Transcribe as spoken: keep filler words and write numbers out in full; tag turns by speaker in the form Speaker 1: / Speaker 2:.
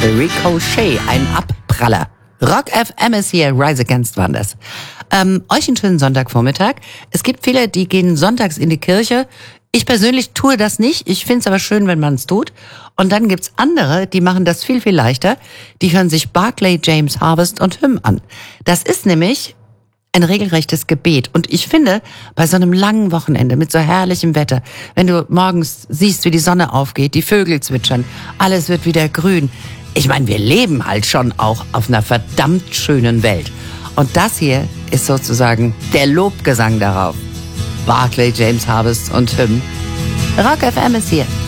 Speaker 1: Ricochet, ein Abpraller. Rock F M ist hier, Rise Against Wonders. Ähm, euch einen schönen Sonntagvormittag. Es gibt viele, die gehen sonntags in die Kirche. Ich persönlich tue das nicht. Ich finde es aber schön, wenn man es tut. Und dann gibt's andere, die machen das viel, viel leichter. Die hören sich Barclay James Harvest und Hymn an. Das ist nämlich ein regelrechtes Gebet. Und ich finde, bei so einem langen Wochenende mit so herrlichem Wetter, wenn du morgens siehst, wie die Sonne aufgeht, die Vögel zwitschern, alles wird wieder grün. Ich meine, wir leben halt schon auch auf einer verdammt schönen Welt. Und das hier ist sozusagen der Lobgesang darauf. Barclay James Harvest und Hymn. Rock F M ist hier.